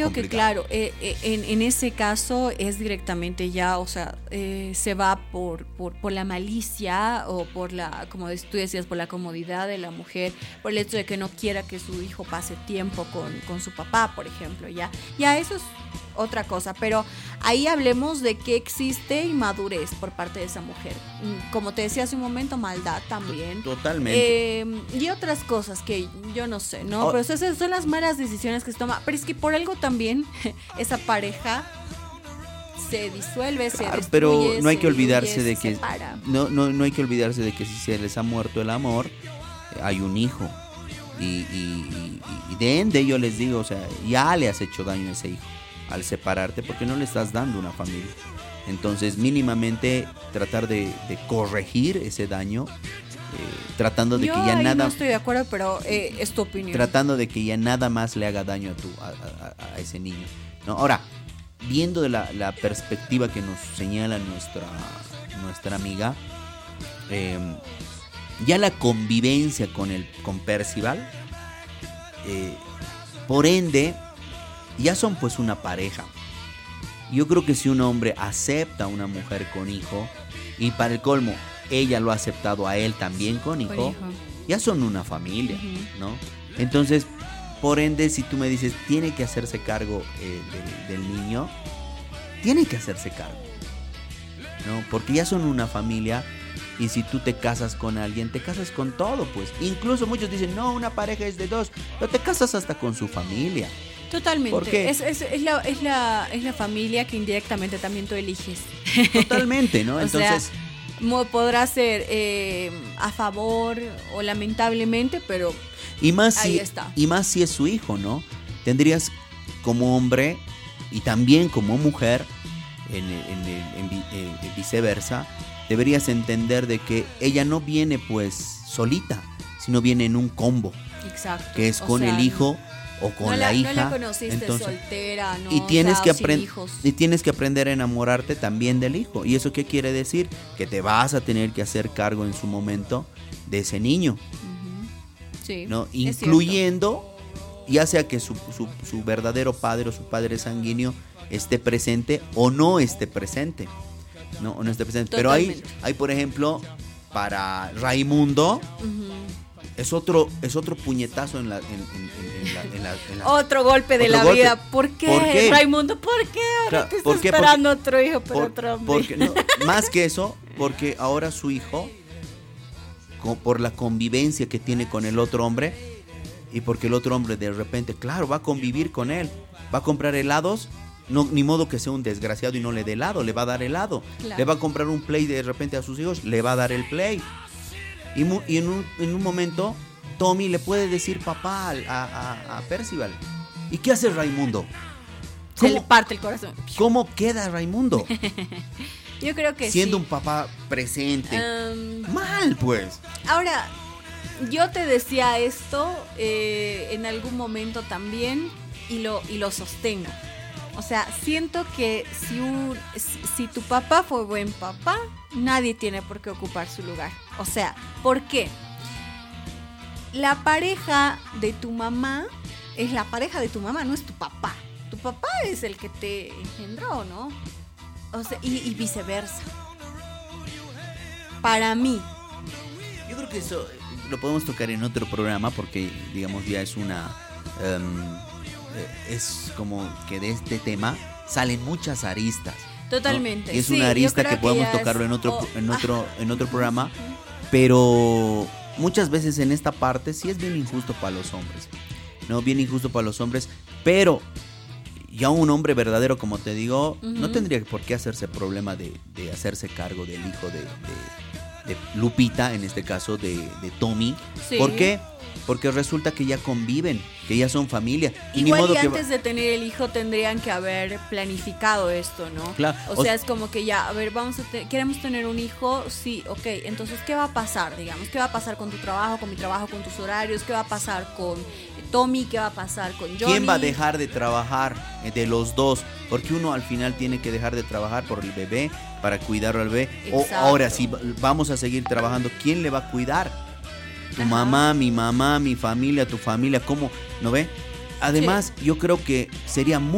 creo que complicado. claro, en ese caso es directamente ya, o sea, se va por la malicia o por la, como tú decías, por la comodidad de la mujer, por el hecho de que no quiera que su hijo pase tiempo con su papá, por ejemplo, ya eso es otra cosa, pero ahí hablemos de que existe inmadurez por parte de esa mujer. Como te decía hace un momento, maldad también. Totalmente. Y otras cosas que yo no sé, ¿no? Pero esas son las malas decisiones que se toman. Pero es que por algo también esa pareja se disuelve, se destruye, pero no hay se que olvidarse diluye, de se que separa. no hay que olvidarse de que si se les ha muerto el amor, hay un hijo. Y de ende yo les digo, o sea, ya le has hecho daño a ese hijo al separarte porque no le estás dando una familia. Entonces mínimamente tratar de corregir ese daño, tratando de Yo que ya ahí nada, no estoy de acuerdo, pero es tu opinión. tratando de que ya nada más le haga daño a ese niño, ¿no? Ahora, viendo de la perspectiva que nos señala nuestra amiga, ya la convivencia con Percival, por ende, ya son pues una pareja. Yo creo que si un hombre acepta a una mujer con hijo, y para el colmo, ella lo ha aceptado a él también con hijo, ya son una familia, ¿no? Entonces, por ende, si tú me dices, tiene que hacerse cargo del niño, tiene que hacerse cargo, ¿no? Porque ya son una familia. Y si tú te casas con alguien, te casas con todo, pues. Incluso muchos dicen, no, una pareja es de dos, pero te casas hasta con su familia. Totalmente. ¿Por qué? Es la familia que indirectamente también tú eliges. Totalmente, ¿no? Entonces, podrá ser a favor o lamentablemente, pero ahí está. Y más si es su hijo, ¿no? Tendrías como hombre y también como mujer, en viceversa, deberías entender de que ella no viene pues solita, sino viene en un combo. Exacto. Que es con el hijo o con la hija. No la conociste soltera, ¿no? Y tienes que sin hijos. y tienes que aprender a enamorarte también del hijo. ¿Y eso qué quiere decir? Que te vas a tener que hacer cargo en su momento de ese niño. Sí, ¿no? Incluyendo, ya sea que su verdadero padre o su padre sanguíneo esté presente o no esté presente. No esté presente. Totalmente. Pero hay, por ejemplo, para Raimundo, es otro puñetazo en la otro golpe de la vida. ¿Por qué, Raimundo? ¿Por qué ahora te está esperando otro hijo por otro hombre? No, más que eso, porque ahora su hijo, por la convivencia que tiene con el otro hombre, y porque el otro hombre de repente, claro, va a convivir con él, va a comprar helados. No, ni modo que sea un desgraciado y no le dé helado, le va a dar helado. Claro. Le va a comprar un Play de repente a sus hijos, le va a dar el Play. Y en un momento, Tommy le puede decir papá a Percival. ¿Y qué hace Raimundo? Se le parte el corazón. ¿Cómo queda Raimundo? Yo creo que siendo un papá presente. Mal, pues. Ahora, yo te decía esto en algún momento también y lo sostengo. O sea, siento que si tu papá fue buen papá, nadie tiene por qué ocupar su lugar. O sea, ¿por qué? La pareja de tu mamá es la pareja de tu mamá, no es tu papá. Tu papá es el que te engendró, ¿no? O sea, y viceversa. Para mí. Yo creo que eso lo podemos tocar en otro programa porque, digamos, ya es una... es como que de este tema salen muchas aristas. Totalmente. ¿no? Es una arista que podemos tocarlo en otro programa, pero muchas veces en esta parte sí es bien injusto para los hombres, ¿no? Bien injusto para los hombres, pero ya un hombre verdadero, como te digo, no tendría por qué hacerse problema de hacerse cargo del hijo de Lupita, en este caso de Tommy. Sí. ¿Por qué? Porque resulta que ya conviven, que ya son familia. Igual y antes de tener el hijo tendrían que haber planificado esto, ¿no? Claro. O sea, es como que ya, a ver, queremos tener un hijo, sí, ok. Entonces, ¿qué va a pasar, digamos? ¿Qué va a pasar con tu trabajo, con mi trabajo, con tus horarios? ¿Qué va a pasar con Tommy? ¿Qué va a pasar con Johnny? ¿Quién va a dejar de trabajar de los dos? Porque uno al final tiene que dejar de trabajar por el bebé, para cuidarlo al bebé. O ahora, si vamos a seguir trabajando, ¿quién le va a cuidar? Tu mamá, mi familia, tu familia, ¿cómo? ¿No ve? Además, yo creo que sería muy